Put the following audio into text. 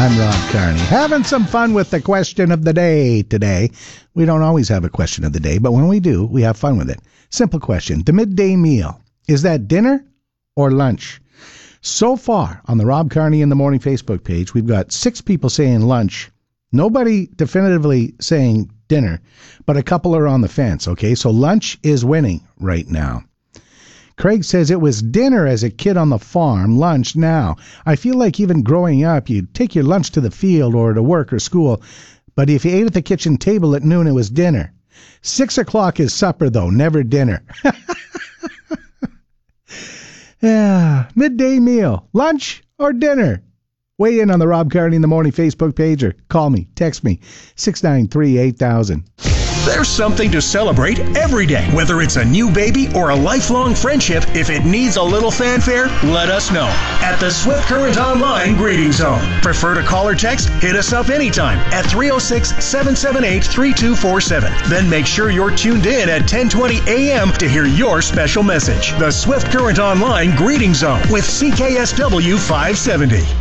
I'm Rob Carney. Having some fun with the question of the day today. We don't always have a question of the day, but when we do, we have fun with it. Simple question. The midday meal, is that dinner or lunch? So far, on the Rob Carney in the Morning Facebook page, we've got 6 people saying lunch. Nobody definitively saying dinner, but a couple are on the fence, okay? So lunch is winning right now. Craig says it was dinner as a kid on the farm, lunch now. I feel like even growing up, you'd take your lunch to the field or to work or school, but if you ate at the kitchen table at noon, it was dinner. 6 o'clock is supper, though, never dinner. Yeah, midday meal, lunch or dinner? Weigh in on the Rob Carney in the Morning Facebook page or call me, text me, 693-8000. There's something to celebrate every day, whether it's a new baby or a lifelong friendship. If it needs a little fanfare, let us know at the Swift Current Online Greeting Zone. Prefer to call or text? Hit us up anytime at 306-778-3247. Then make sure you're tuned in at 10:20 a.m. to hear your special message. The Swift Current Online Greeting Zone with CKSW 570.